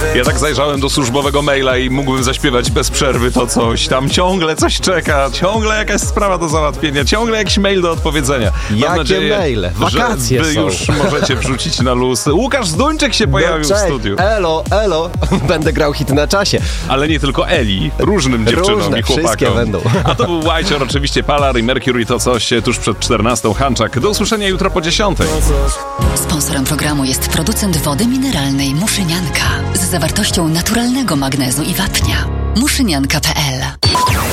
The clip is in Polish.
Ja tak zajrzałem do służbowego maila i mógłbym zaśpiewać bez przerwy to coś. Tam ciągle coś czeka, ciągle jakaś sprawa do załatwienia, ciągle jakiś mail do odpowiedzenia. Jakie nadzieję, maile? Wakacje że są. już możecie wrzucić na luz. Łukasz Zduńczyk się pojawił w studiu. Elo. Będę grał hit na czasie. Ale nie tylko Eli, różnym dziewczynom Różne, i chłopakom. wszystkie będą. A to był White, oczywiście Palar i Mercury to coś tuż przed 14. Hanczak. Do usłyszenia jutro po 10. Sponsorem programu jest producent wody mineralnej Muszynianka z zawartością naturalnego magnezu i wapnia. Muszynianka.pl